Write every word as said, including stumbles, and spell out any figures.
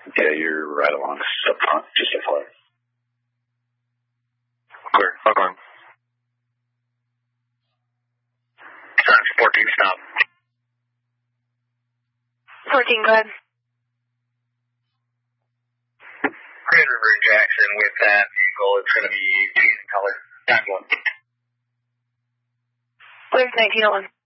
Yeah, you're right along up front, just a flat. Clear. Foghorn. Sun fourteen, stop. fourteen, go ahead. Grand River and Jackson with that vehicle. It's going to be tan in color. Time one. Clear nineteen oh one.